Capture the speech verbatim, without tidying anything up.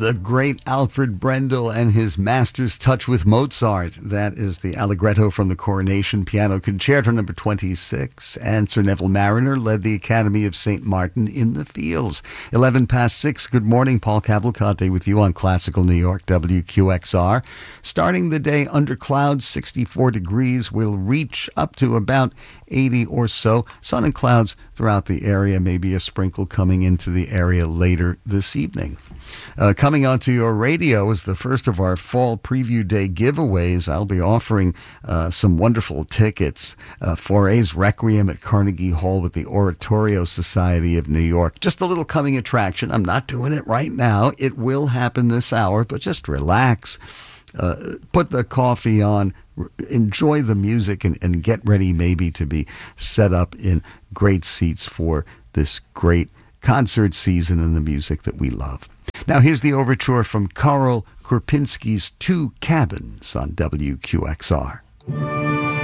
The great Alfred Brendel and his master's touch with Mozart. That is the Allegretto from the Coronation Piano Concerto number twenty-six. And Sir Neville Marriner led the Academy of Saint Martin in the Fields. eleven past six. Good morning. Paul Cavalcante with you on Classical New York, W Q X R. Starting the day under clouds, sixty-four degrees. We'll reach up to about eighty or so. Sun and clouds throughout the area. Maybe a sprinkle coming into the area later this evening. Uh, coming onto your radio is the first of our fall preview day giveaways. I'll be offering uh, some wonderful tickets uh, for A's Requiem at Carnegie Hall with the Oratorio Society of New York. Just a little coming attraction. I'm not doing it right now. It will happen this hour, but just relax. Uh, put the coffee on, enjoy the music, and, and get ready maybe to be set up in great seats for this great concert season and the music that we love. Now here's the overture from Karol Krupinski's Two Cabins on W Q X R.